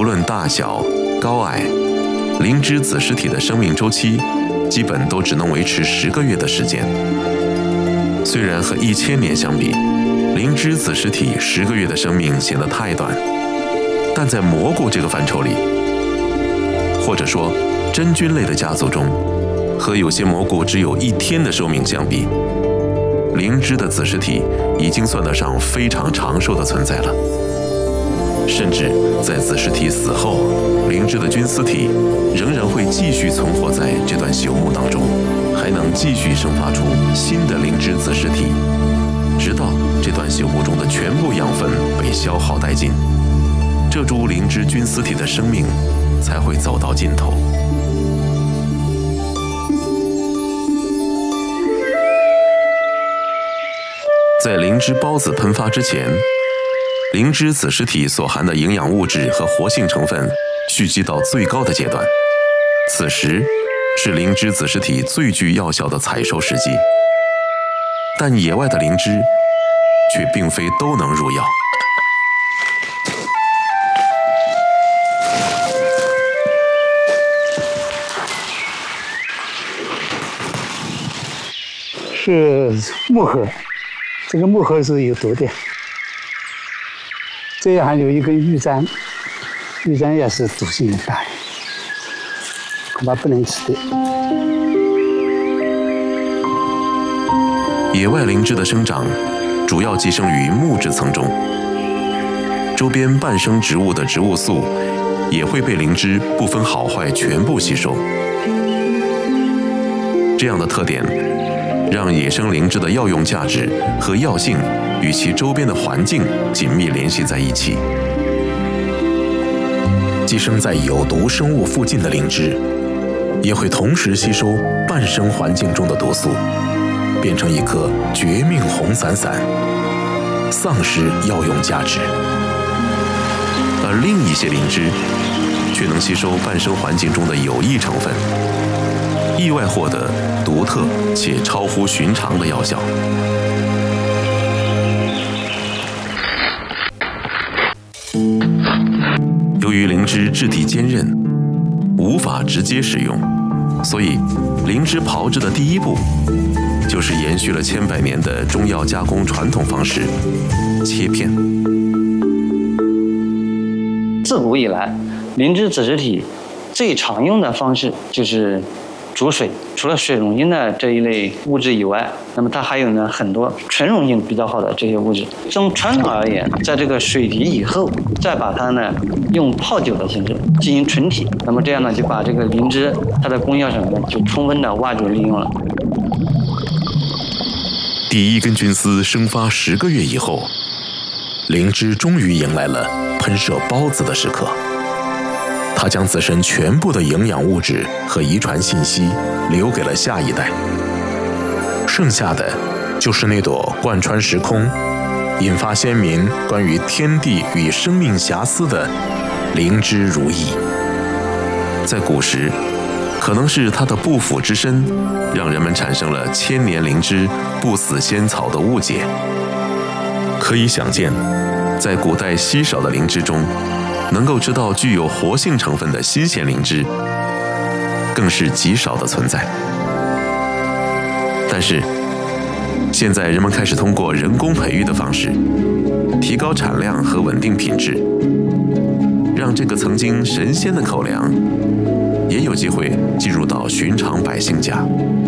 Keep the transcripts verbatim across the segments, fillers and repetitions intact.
不论大小、高矮，灵芝子实体的生命周期基本都只能维持十个月的时间。虽然和一千年相比，灵芝子实体十个月的生命显得太短，但在蘑菇这个范畴里，或者说真菌类的家族中，和有些蘑菇只有一天的寿命相比，灵芝的子实体已经算得上非常长寿的存在了。甚至在子实体死后，灵芝的菌丝体仍然会继续存活在这段朽木当中，还能继续生发出新的灵芝子实体，直到这段朽木中的全部养分被消耗殆尽，这株灵芝菌丝体的生命才会走到尽头。在灵芝孢子喷发之前，灵芝子实体所含的营养物质和活性成分蓄积到最高的阶段，此时是灵芝子实体最具药效的采收时机。但野外的灵芝却并非都能入药。 是木荷，这个木荷是有毒的。这还有一根玉簪，玉簪也是毒性很大的，恐怕不能吃的。 野外灵芝的生长主要寄生于木质层中，周边半生植物的植物素也会被灵芝不分好坏全部吸收。这样的特点让野生灵芝的药用价值和药性与其周边的环境紧密联系在一起。 寄生在有毒生物附近的灵芝，也会同时吸收半生环境中的毒素，变成一颗绝命红伞伞，丧失药用价值。而另一些灵芝却能吸收半生环境中的有益成分，意外获得独特且超乎寻常的药效。由于灵芝质地坚韧，无法直接食用，所以灵芝炮制的第一步就是延续了千百年的中药加工传统方式——切片。 自古以来，灵芝子实体最常用的方式就是煮水。除了水溶性的这一类物质以外，那么它还有呢很多纯溶性比较好的这些物质。从传统而言，在这个水提以后，再把它呢用泡酒的形式进行纯体，那么这样呢就把这个灵芝它的功效成分就充分的挖掘利用了。 第一根菌丝生发十个月以后，灵芝终于迎来了喷射孢子的时刻。它将自身全部的营养物质和遗传信息留给了下一代，剩下的就是那朵贯穿时空、引发先民关于天地与生命遐思的灵芝如意。在古时，可能是它的不腐之身，让人们产生了千年灵芝不死仙草的误解。可以想见，在古代稀少的灵芝中，能够知道具有活性成分的新鲜灵芝，更是极少的存在。但是，现在人们开始通过人工培育的方式，提高产量和稳定品质，让这个曾经神仙的口粮，也有机会进入到寻常百姓家。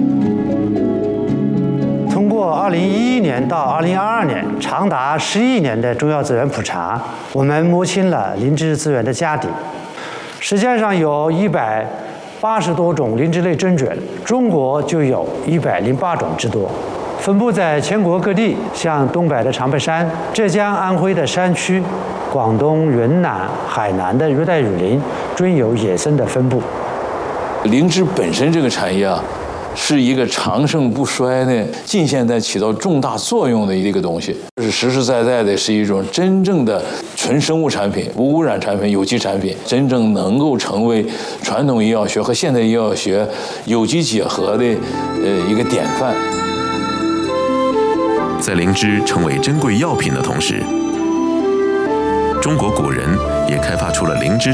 通过二零一一年到二零二二年长达十亿年的中药资源普查，我们摸清了灵芝资源的家底。世界上有一百八十多种灵芝类真菌，中国就有一百零八种之多，分布在全国各地，像东北的长白山、浙江、安徽的山区、广东、云南、海南的热带雨林，均有野生的分布。 灵芝本身这个产业啊，是一个长盛不衰的近现代起到重大作用的一个东西，就是实实在在的是一种真正的纯生物产品、无污染产品、有机产品，真正能够成为传统医药学和现代医药学有机结合的呃一个典范。 在灵芝成为珍贵药品的同时，中国古人也开发出了灵芝